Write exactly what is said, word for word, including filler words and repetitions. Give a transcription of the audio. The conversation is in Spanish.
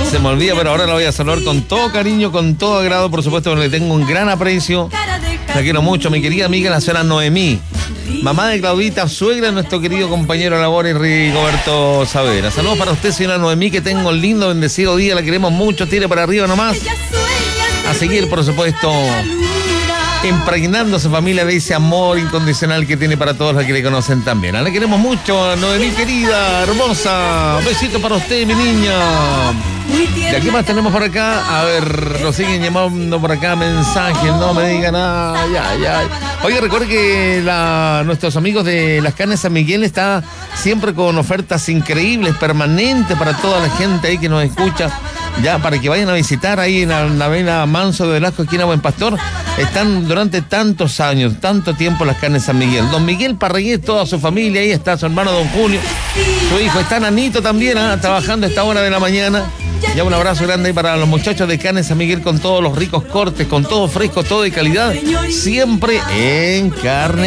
Se me olvida, pero ahora la voy a saludar con todo cariño, con todo agrado, por supuesto, porque le tengo un gran aprecio. La quiero mucho, mi querida amiga, la señora Noemí, mamá de Claudita, suegra de nuestro querido compañero de labores Rigoberto Saavedra. Saludos para usted, señora Noemí, que tenga un lindo, bendecido día, la queremos mucho, tire para arriba nomás. A seguir, por supuesto, impregnando a su familia de ese amor incondicional que tiene para todos los que le conocen también. La queremos mucho, Noemí querida, hermosa. Un besito para usted, mi niña. ¿Y aquí más tenemos por acá? A ver, nos siguen llamando por acá mensajes, no me digan nada. Ya, ya. Oye, recuerde que la, nuestros amigos de las carnes San Miguel está siempre con ofertas increíbles, permanentes para toda la gente ahí que nos escucha. Ya, para que vayan a visitar ahí en la, la Avenida Manso de Velasco, esquina Buen Pastor. Están durante tantos años, tanto tiempo las carnes San Miguel. Don Miguel Parregués, toda su familia, ahí está su hermano Don Julio, su hijo, está Nanito también, ¿eh? Trabajando a esta hora de la mañana. Ya un abrazo grande para los muchachos de Carnes San Miguel con todos los ricos cortes, con todo fresco, todo de calidad, siempre en carne.